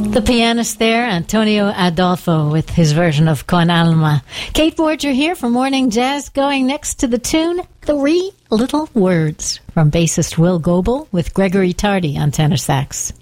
The pianist there, Antonio Adolfo, with his version of Con Alma. Kate Borger here for Morning Jazz, going next to the tune 3 Little Words from bassist Will Goebel with Gregory Tardy on tenor sax.